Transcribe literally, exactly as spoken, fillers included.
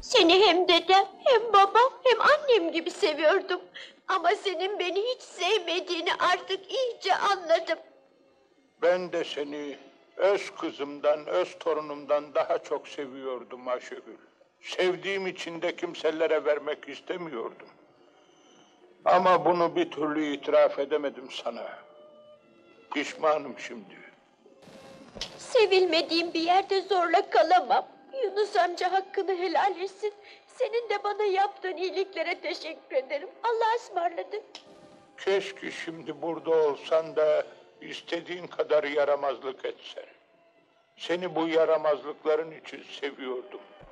Seni hem dedem, hem babam, hem annem gibi seviyordum. Ama senin beni hiç sevmediğini artık iyice anladım. Ben de seni öz kızımdan, öz torunumdan daha çok seviyordum Ayşegül. Sevdiğim için de kimselere vermek istemiyordum. Ama bunu bir türlü itiraf edemedim sana. Pişmanım şimdi. Sevilmediğim bir yerde zorla kalamam. Yunus amca hakkını helal etsin. Senin de bana yaptığın iyiliklere teşekkür ederim. Allah'a ısmarladık. Keşke şimdi burada olsan da istediğin kadar yaramazlık etsen. Seni bu yaramazlıkların için seviyordum.